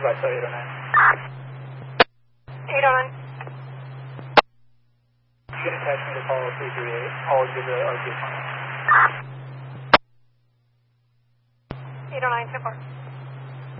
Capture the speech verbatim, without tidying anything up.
flight eight oh nine. eight oh nine. You can attach me to call three three eight. I'll give the R P final. eight oh nine, so far.